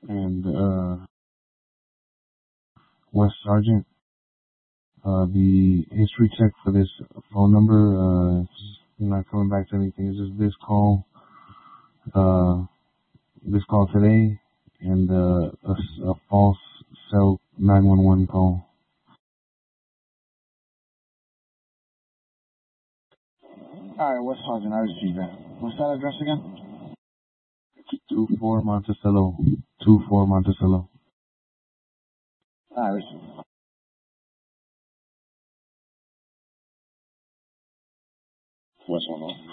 And West Sergeant, the history check for this phone number, it's not coming back to anything. It's just uh, this call today, and a false cell 911 call. Alright, West Sergeant, I received that. What's that address again? 24 Monticello. 24 Monticello. I received. What's going on?